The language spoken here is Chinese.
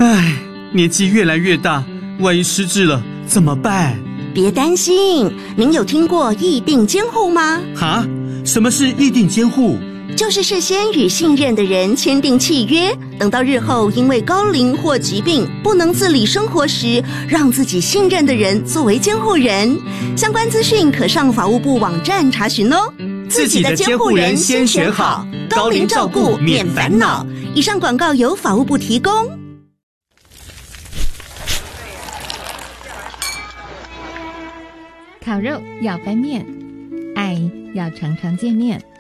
唉，年纪越来越大，万一失智了怎么办？ 别担心，您有听过议定监护吗？ 哈？什么是议定监护？ 就是事先与信任的人签订契约，等到日后因为高龄或疾病不能自理生活时，让自己信任的人作为监护人。相关资讯可上法务部网站查询哦。 自己的监护人先选好，高龄照顾免烦恼。 以上广告由法务部提供。 烤肉要翻面，爱要常常见面。